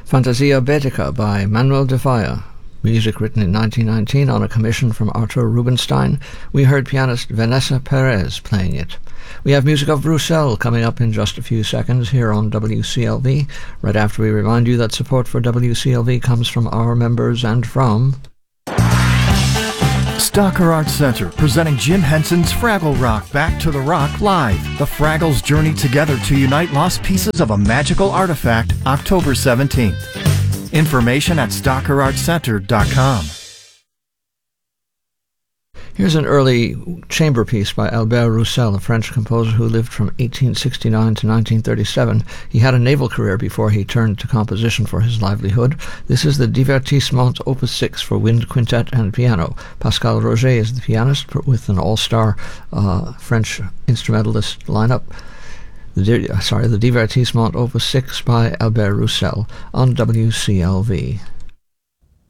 Fantasia Baetica by Manuel de Falla. Music written in 1919 on a commission from Artur Rubinstein. We heard pianist Vanessa Perez playing it. We have music of Roussel coming up in just a few seconds here on WCLV, right after we remind you that support for WCLV comes from our members and from Stocker Arts Center, presenting Jim Henson's Fraggle Rock Back to the Rock Live. The Fraggles journey together to unite lost pieces of a magical artifact, October 17th. Information at StockerArtsCenter.com. Here's an early chamber piece by Albert Roussel, a French composer who lived from 1869 to 1937. He had a naval career before he turned to composition for his livelihood. This is the Divertissement Opus 6 for wind quintet and piano. Pascal Roger is the pianist with an all-star French instrumentalist lineup. The Divertissement Opus 6 by Albert Roussel on WCLV.